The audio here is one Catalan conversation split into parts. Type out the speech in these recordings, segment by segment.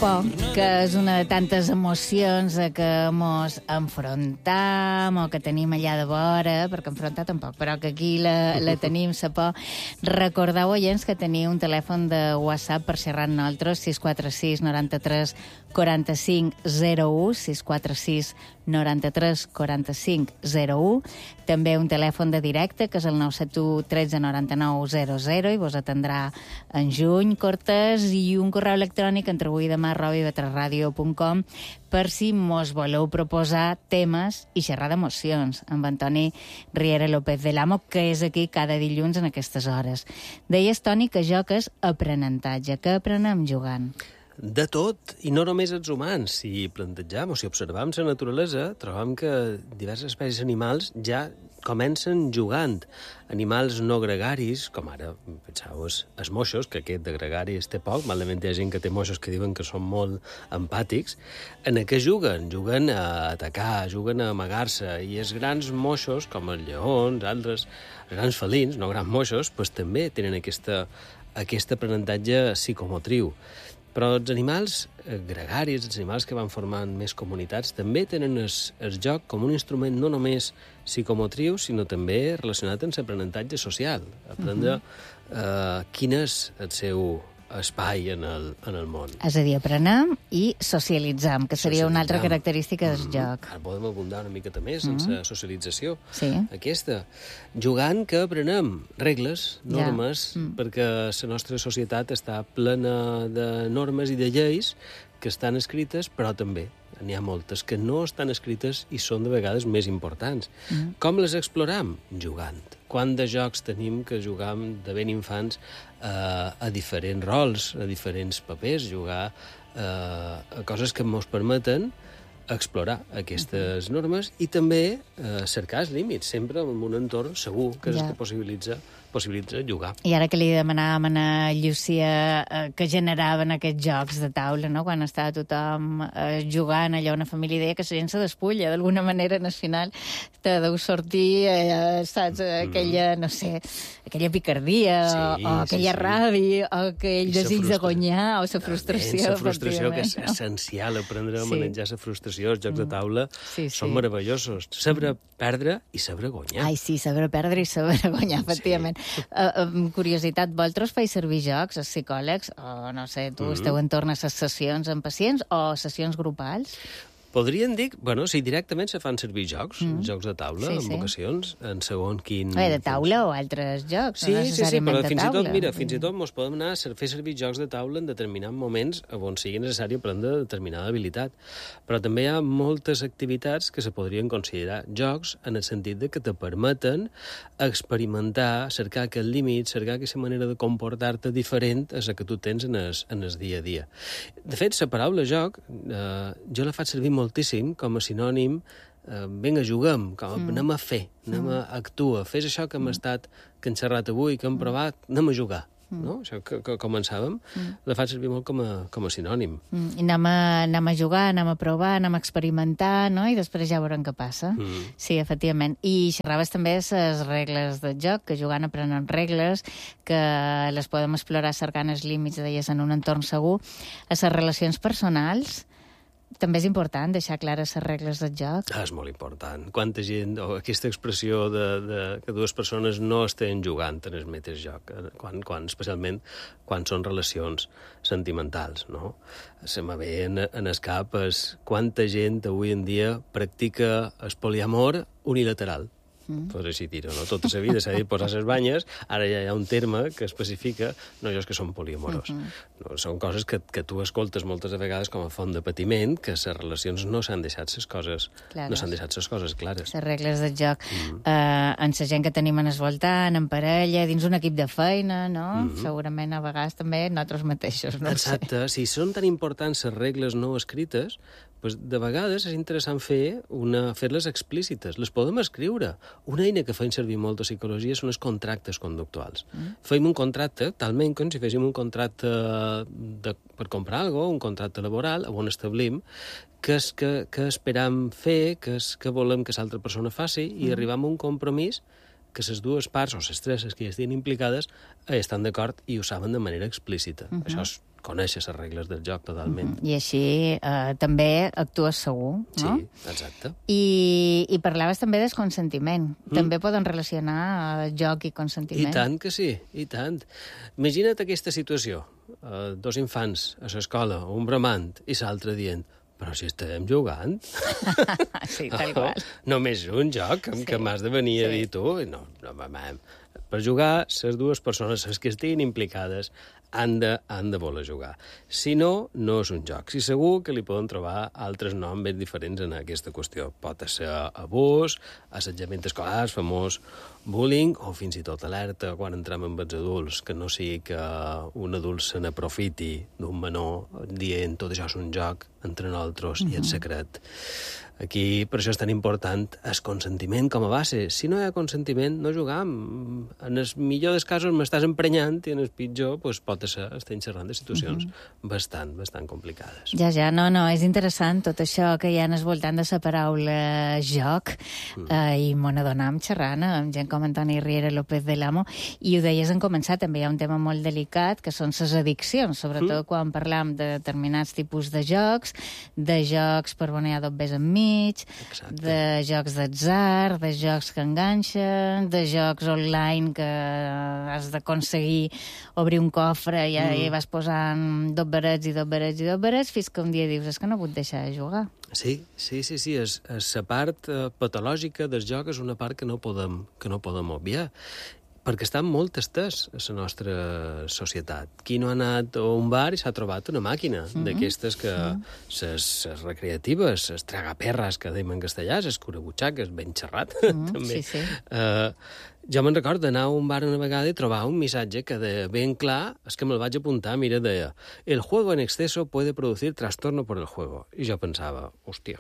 por, que és una de tantes emocions a que mos enfrontam o que tenim allà de vora, perquè enfrontar tampoc, però que aquí la tenim, la por. Recordeu, oients, que teniu un telèfon de WhatsApp per xerrar amb nosaltres, 646 93 45 01, 646 93 45 01. També un telèfon de directe, que és el 971 13 99 00, i vos atendrà en Juny Cortés, i un correu electrònic entre avui i demà @ivetresradio.com per si mos voleu proposar temes i xerrar d'emocions amb Antoni Riera López de l'Amo, que és aquí cada dilluns en aquestes hores. Deies, Toni, que joc és aprenentatge. Què aprenem jugant? De tot, i no només els humans. Si plantegem o si observam la naturalesa, trobam que diverses espècies animals ja comencen jugant. Animals no gregaris, com ara, penseu, els moixos, que aquest de gregaris té poc, malament hi ha gent que té moixos que diuen que són molt empàtics, en què juguen? Juguen a atacar, juguen a amagar-se, i els grans moixos, com els lleons, altres, els grans felins, no grans moixos, doncs també tenen aquest aprenentatge psicomotriu. Però els animals gregaris, els animals que van formant més comunitats, també tenen el joc com un instrument no només psicomotriu, sinó també relacionat amb l'aprenentatge social. Aprendre quin és el seu espai en el món. És a dir, aprenem i socialitzam, que seria una altra característica del joc. Ara podem abundar una miqueta més sense socialització. Sí. Aquesta. Jugant que aprenem regles, normes, perquè la nostra societat està plena de normes i de lleis que estan escrites, però també n'hi ha moltes que no estan escrites i són de vegades més importants. Com les exploram? Jugant. Quant de jocs tenim que jugam de ben infants a diferents rols, a diferents papers, jugar a coses que ens permeten explorar aquestes normes i també cercar els límits, sempre en un entorn segur, que és el que possibilitza jugar. I ara que li demanàvem a la Llúcia que generaven aquests jocs de taula, no? Quan estava tothom jugant allò, una família deia que la gent se despulla, d'alguna manera nacional, te deu sortir, saps, aquella, no sé, aquella picardia, o aquella ràbia, o aquell desig de guanyar, o la frustració. La frustració, que és essencial, aprendre a manejar la frustració. Els jocs de taula són meravellosos. Saber perdre i saber guanyar. Ai, sí, saber perdre i saber guanyar, efectivament. Curiositat, vosaltres feu servir jocs, els psicòlegs, o no sé, tu esteu en torn a les sessions amb pacients o sessions grupals? Podríem dir, bueno, sí, directament se fan servir jocs de taula, en ocasions, en segon quin... De taula o altres jocs, no necessàriament de taula. Sí, però fins i tot, mira, fins i tot ens podem anar a fer servir jocs de taula en determinats moments on sigui necessari aprendre determinada habilitat. Però també hi ha moltes activitats que se podrien considerar jocs en el sentit de que te permeten experimentar, cercar aquest límit, cercar aquesta manera de comportar-te diferent a la que tu tens en el dia a dia. De fet, la paraula joc, jo la faig servir moltíssim com a sinònim, vinga, juguem, com anem a fer, anem a actuar, fes això que hem xerrat avui, que hem provat, anem a jugar. No? Això que començàvem, la faig servir molt com a sinònim. I anem a jugar, anem a provar, anem a experimentar, no? I després ja veurem què passa. Sí, efectivament. I xerraves també les regles del joc, que jugant aprenen regles, que les podem explorar cercant els límits, deies, en un entorn segur. A les relacions personals també és important deixar clares les regles del joc. És molt important. Quanta gent, o aquesta expressió que dues persones no estén jugant en el mateix joc, especialment quan són relacions sentimentals, no? Se me ve en el cap quanta gent avui en dia practica el poliamor unilateral. Pues així tira, no? Tota la vida s'ha dit posar les banyes, ara ja hi ha un terme que especifica, no, jo és que són poliemoros. No, són coses que tu escoltes moltes vegades com a font de patiment, que les relacions no s'han deixat les coses clares. Les regles del joc. En la gent que tenim en el voltant, en parella, dins un equip de feina, no? Segurament a vegades també nosaltres mateixos, no? Exacte, si són tan importants les regles no escrites, doncs de vegades és interessant fer-les explícites. Les podem escriure. Una eina que feim servir molt a psicologia són els contractes conductuals. Feim un contracte, talment com si féssim un contracte per comprar alguna cosa, un contracte laboral, on establim què esperam fer, què volem que l'altra persona faci, i arribam a un compromís que les dues parts, o les tres que hi estiguin implicades, estan d'acord i ho saben de manera explícita. Això és conèixer les regles del joc totalment. I així també actues segur, no? Sí, exacte. I parlaves també del consentiment. També poden relacionar joc i consentiment. I tant que sí, i tant. Imagina't aquesta situació. Dos infants a l'escola, un bramant i l'altre dient però si estem jugant. Sí, tal qual. Només un joc que m'has de venir a dir tu. No, per jugar, les dues persones, les que estiguin implicades, han de voler jugar. Si no, no és un joc. Si segur que li poden trobar altres noms ben diferents en aquesta qüestió. Pot ser abús, assetjament escolar, famós bullying, o fins i tot alerta quan entrem amb els adults, que no sigui que un adult se n'aprofiti d'un menor dient tot això és un joc entre nosaltres i en secret. Aquí, per això és tan important el consentiment com a base. Si no hi ha consentiment, no jugam. En el millor dels casos m'estàs emprenyant i en el pitjor pues, pot ser, estem xerrant de situacions bastant complicades. Ja, no, és interessant tot això que hi ha al voltant de la paraula joc i m'ho n'adonam xerrant amb gent com Antoni Riera López de l'Amo i ho deies en començar, també hi ha un tema molt delicat que són les addiccions, sobretot quan parlam de determinats tipus de jocs per on hi ha dobbers enmig, exacte. De jocs d'atzar, de jocs que enganxen, de jocs online que has d'aconseguir obrir un cofre i vas posant dobberets fins que un dia dius és que no puc deixar de jugar. Sí. La part patològica del joc és una part que no podem obviar, perquè està molt estès a la nostra societat. Qui no ha anat a un bar i s'ha trobat una màquina d'aquestes que les recreatives, les tragaperres que dèiem en castellà, les curabutxaques, ben xerrat, també. Sí. Jo me'n recordo d'anar a un bar una vegada i trobar un missatge que deia ben clar, és que me'l vaig apuntar, mira, deia el juego en exceso puede producir trastorno por el juego. I jo pensava, hòstia,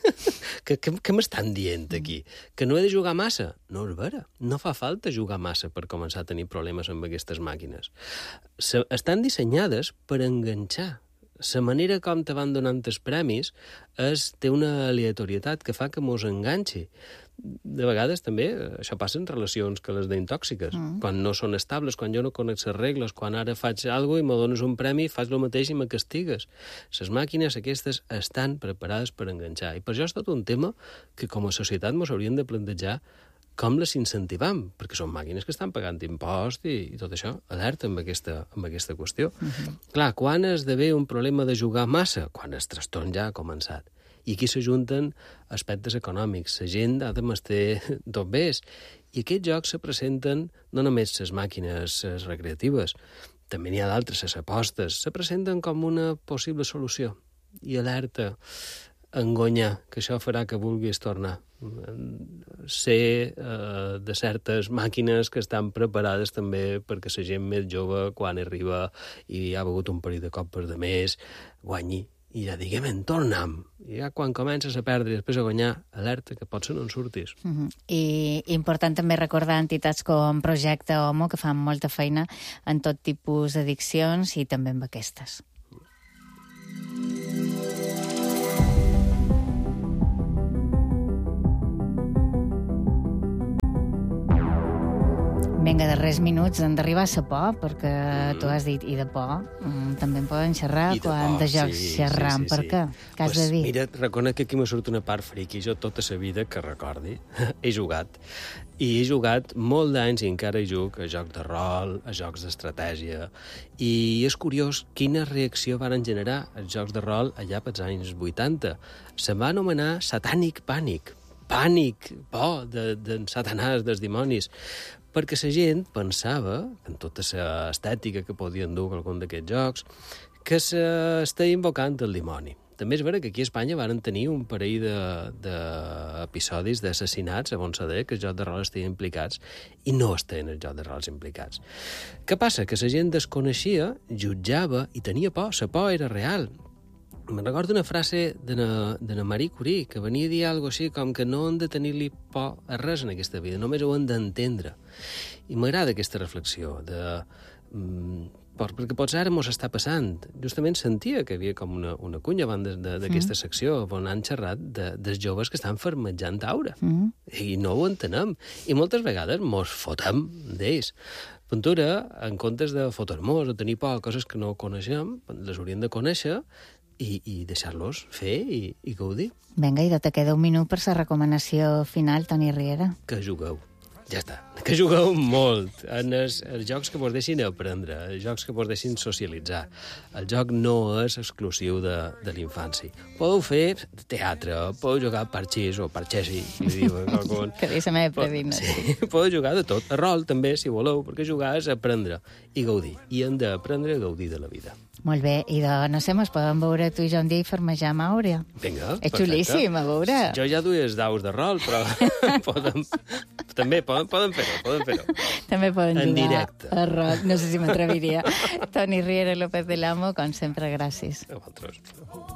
què m'estan dient aquí? Que no he de jugar massa? No és vera, no fa falta jugar massa per començar a tenir problemes amb aquestes màquines. Estan dissenyades per enganxar. La manera com te van donant els premis té una aleatorietat que fa que mos enganxi. De vegades també això passa en relacions que les deien tòxiques, quan no són estables, quan jo no conec les regles, quan ara faig alguna cosa i me dones un premi, faig el mateix i me castigues. Les màquines aquestes estan preparades per enganxar. I per això és tot un tema que com a societat ens hauríem de plantejar com les incentivam, perquè són màquines que estan pagant impost i tot això. Alerta amb aquesta qüestió. Clar, quan esdevé un problema de jugar massa? Quan el trastorn ja ha començat. I aquí s'ajunten aspectes econòmics. La gent ha de mestir dobbers. I aquests jocs se presenten no només les màquines recreatives, també n'hi ha d'altres, les apostes, se presenten com una possible solució. I alerta, engonyar, que això farà que vulguis tornar. Ser de certes màquines que estan preparades també perquè la gent més jove, quan arriba i ha begut un parell de copes de més, guanyi. I ja diguem, torna'm. I ja quan comences a perdre i després a guanyar, alerta, que potser no en surtis. I important també recordar entitats com Projecte Homo, que fan molta feina en tot tipus d'addiccions i també amb aquestes. Vinga, de res minuts han d'arribar a sa por, perquè tu has dit, i de por, també en poden xerrar quan de jocs xerram. Per què? Què has de dir? Mira, reconec que aquí me surt una part friqui. Jo tota la vida que recordi he jugat. I he jugat molt d'anys i encara hi jugo a jocs de rol, a jocs d'estratègia. I és curiós quina reacció van generar els jocs de rol allà pels anys 80. Se va anomenar Satanic Panic. Pànic, por d'en Satanàs, dels dimonis. Perquè la gent pensava, en tota l'estètica que podien dur algun d'aquests jocs, que s'està invocant el dimoni. També és vera que aquí a Espanya varen tenir un parell d'episodis d'assassinats, on se deia que els jocs de rol estaven implicats, i no estaven els jocs de rols implicats. Què passa? Que la gent desconeixia, jutjava i tenia por. La por era real. Me'n recordo una frase de na Marie Curie, que venia a dir alguna cosa així com que no hem de tenir-li por a res en aquesta vida, només ho hem d'entendre. I m'agrada aquesta reflexió de perquè potser ara mos està passant. Justament sentia que hi havia com una cunya abans d'aquesta secció on han xerrat dels joves que estan farmejant aura. I no ho entenem. I moltes vegades mos fotem d'ells. Ventura, en comptes de fotre-mos o tenir por a coses que no coneixem, les hauríem de conèixer i deixar-los fer i gaudir. Vinga, i te queda un minut per la recomanació final, Toni Riera. Que jugueu. Ja està. Que jugueu molt en els jocs que vos deixin aprendre, els jocs que vos deixin socialitzar. El joc no és exclusiu de l'infància. Podeu fer teatre, podeu jugar a parxís o parxesi, li diuen. Que dius la meva predina. Sí, podeu jugar de tot. A rol, també, si voleu, perquè jugar és aprendre i gaudir. I hem d'aprendre a gaudir de la vida. Molt bé, i no sé, mos podem veure tu i jo un dia i farmejar amb Àurea. Vinga, és xulíssim, a veure. Jo ja duia daus de rol, però també poden fer-ho. També poden en jugar directe. A rol. No sé si m'atreviria. Toni Riera López del Amo, com sempre, gràcies. A vosaltres.